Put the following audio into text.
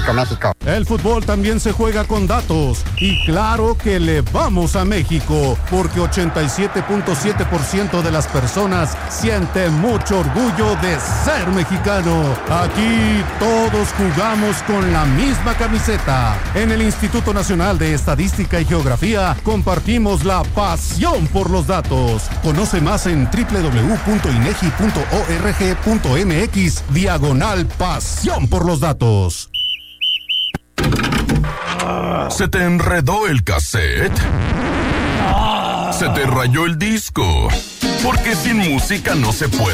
México. El fútbol también se juega con datos y claro que le vamos a México porque 87.7% de las personas siente mucho orgullo de ser mexicano. Aquí todos jugamos con la misma camiseta. En el Instituto Nacional de Estadística y Geografía compartimos la pasión por los datos. Conoce más en www.inegi.org.mx/pasión por los datos. ¿Se te enredó el cassette? ¿Se te rayó el disco? Porque sin música no se puede